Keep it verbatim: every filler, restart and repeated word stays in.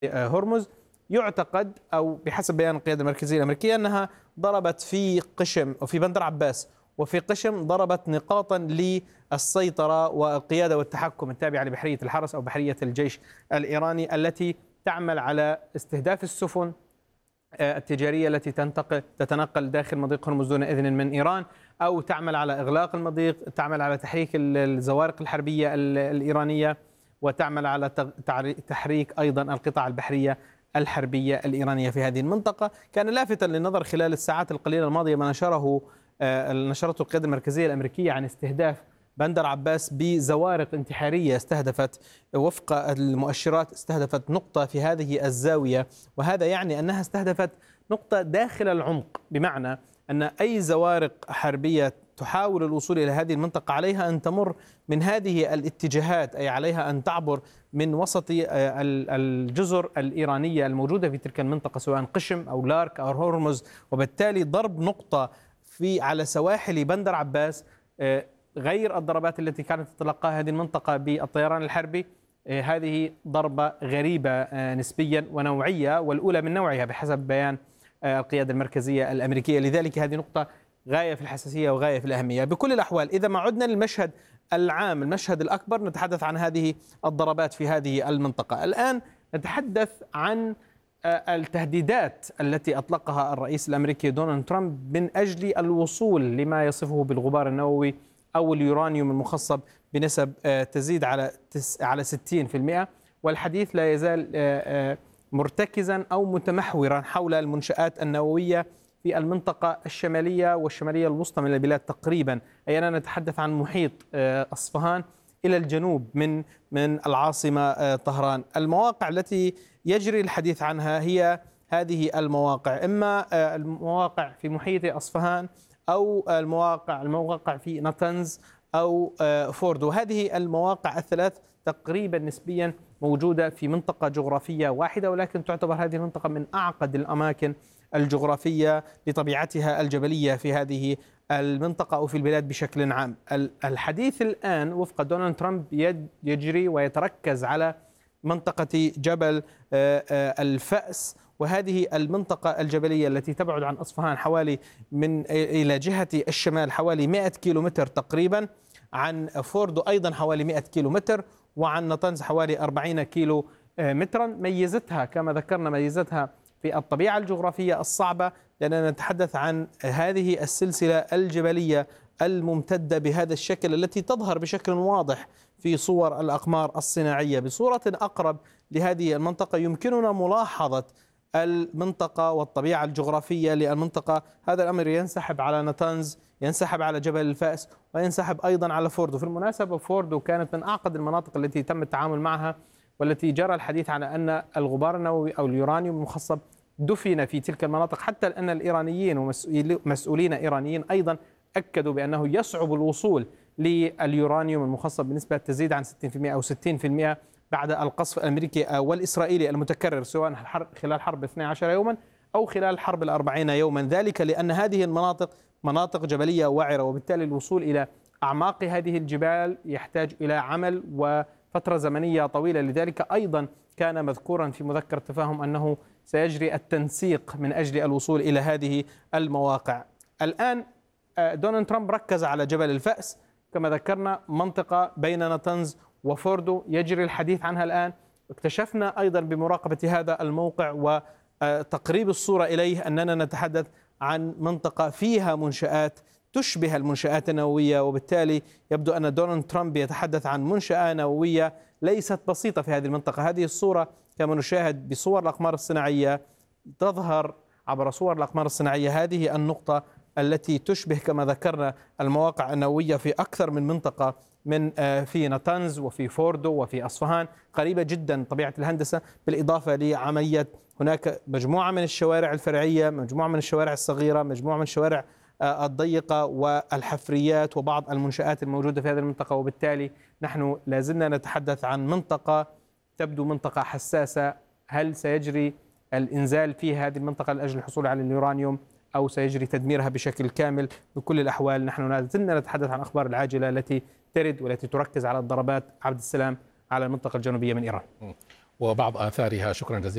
هرمز. يعتقد أو بحسب بيان القيادة المركزية الأمريكية أنها ضربت في قشم وفي بندر عباس وفي قشم ضربت نقاطا للسيطرة والقيادة والتحكم التابعة لبحرية الحرس أو بحرية الجيش الإيراني التي تعمل على استهداف السفن التجارية التي تنتقل تتنقل داخل مضيق هرمز دون إذن من إيران، أو تعمل على إغلاق المضيق، تعمل على تحريك الزوارق الحربية الإيرانية، وتعمل على تحريك أيضا القطع البحرية الحربية الإيرانية في هذه المنطقة. كان لافتا للنظر خلال الساعات القليلة الماضية ما نشره نشرته القيادة المركزية الأمريكية عن استهداف بندر عباس بزوارق انتحارية استهدفت وفق المؤشرات استهدفت نقطة في هذه الزاوية، وهذا يعني أنها استهدفت نقطة داخل العمق، بمعنى أن أي زوارق حربية تحاول الوصول إلى هذه المنطقة عليها أن تمر من هذه الاتجاهات، أي عليها أن تعبر من وسط الجزر الإيرانية الموجودة في تلك المنطقة سواء قشم أو لارك أو هرمز، وبالتالي ضرب نقطة في على سواحل بندر عباس غير الضربات التي كانت تتلقاها هذه المنطقة بالطيران الحربي. هذه ضربة غريبة نسبيا ونوعية، والأولى من نوعها بحسب بيان القيادة المركزية الأمريكية. لذلك هذه نقطة غاية في الحساسية وغاية في الأهمية. بكل الأحوال إذا ما عدنا للمشهد العام، المشهد الأكبر، نتحدث عن هذه الضربات في هذه المنطقة. الآن نتحدث عن التهديدات التي أطلقها الرئيس الأمريكي دونالد ترامب من أجل الوصول لما يصفه بالغبار النووي أو اليورانيوم المخصب بنسب تزيد على على ستين بالمئة، والحديث لا يزال مرتكزا أو متمحورا حول المنشآت النووية في المنطقة الشمالية والشمالية الوسطى من البلاد تقريبا، أي أننا نتحدث عن محيط أصفهان إلى الجنوب من من العاصمة طهران. المواقع التي يجري الحديث عنها هي هذه المواقع، إما المواقع في محيط أصفهان أو المواقع الموقع في ناتنز أو فوردو. هذه المواقع الثلاث تقريبا نسبيا موجودة في منطقة جغرافية واحدة، ولكن تعتبر هذه المنطقة من أعقد الأماكن الجغرافية لطبيعتها الجبلية في هذه المنطقة أو في البلاد بشكل عام. الحديث الآن وفق دونالد ترامب يجري ويتركز على منطقة جبل الفأس، وهذه المنطقة الجبلية التي تبعد عن أصفهان حوالي من إلى جهة الشمال حوالي مئة كيلومتر تقريبا، عن فوردو أيضا حوالي مئة كيلومتر، وعن ناتنز حوالي أربعين كيلو مترا. ميزتها كما ذكرنا ميزتها في الطبيعة الجغرافية الصعبة، لأننا نتحدث عن هذه السلسلة الجبلية الممتدة بهذا الشكل التي تظهر بشكل واضح في صور الأقمار الصناعية. بصورة أقرب لهذه المنطقة يمكننا ملاحظة المنطقة والطبيعة الجغرافية للمنطقة. هذا الأمر ينسحب على ناتنز، ينسحب على جبل الفأس، وينسحب أيضا على فوردو. في المناسبة فوردو كانت من أعقد المناطق التي تم التعامل معها، والتي جرى الحديث عن أن الغبار النووي أو اليورانيوم المخصب دفن في تلك المناطق، حتى أن الإيرانيين ومسؤولين إيرانيين أيضا أكدوا بأنه يصعب الوصول لليورانيوم المخصب بنسبة تزيد عن ستين بالمئة أو ستين بالمئة بعد القصف الأمريكي والإسرائيلي المتكرر سواء خلال حرب اثني عشر يوما أو خلال حرب الأربعين يوما. ذلك لأن هذه المناطق مناطق جبلية وعرة، وبالتالي الوصول إلى أعماق هذه الجبال يحتاج إلى عمل وفترة زمنية طويلة. لذلك أيضا كان مذكورا في مذكرة التفاهم أنه سيجري التنسيق من أجل الوصول إلى هذه المواقع. الآن دونالد ترامب ركز على جبل الفأس كما ذكرنا، منطقة بين ناتنز وفوردو يجري الحديث عنها الآن. اكتشفنا أيضا بمراقبة هذا الموقع وتقريب الصورة إليه أننا نتحدث عن منطقة فيها منشآت تشبه المنشآت النووية، وبالتالي يبدو أن دونالد ترامب يتحدث عن منشأة نووية ليست بسيطة في هذه المنطقة. هذه الصورة كما نشاهد بصور الأقمار الصناعية تظهر عبر صور الأقمار الصناعية هذه النقطة التي تشبه كما ذكرنا المواقع النووية في أكثر من منطقة من في ناتنز وفي فوردو وفي أصفهان، قريبة جدا طبيعة الهندسة، بالإضافة لعملية هناك مجموعة من الشوارع الفرعية، مجموعة من الشوارع الصغيرة، مجموعة من الشوارع الضيقة والحفريات وبعض المنشآت الموجودة في هذه المنطقة. وبالتالي نحن لازلنا نتحدث عن منطقة تبدو منطقة حساسة. هل سيجري الإنزال في هذه المنطقة لأجل الحصول على اليورانيوم أو سيجري تدميرها بشكل كامل؟ بكل الأحوال نحن لازلنا نتحدث عن أخبار العاجلة التي ترد والتي تركز على الضربات عبد السلام على المنطقة الجنوبية من إيران وبعض آثارها. شكرا جزيلا.